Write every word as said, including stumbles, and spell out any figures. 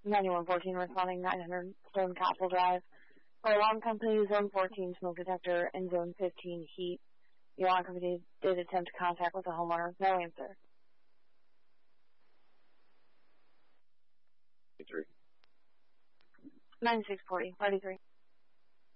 ninety-one fourteen responding nine hundred Stone Castle Drive. For alarm company, zone fourteen smoke detector and zone fifteen heat. The alarm company did attempt contact with the homeowner. No answer. Three. ninety-six forty, thirty-three.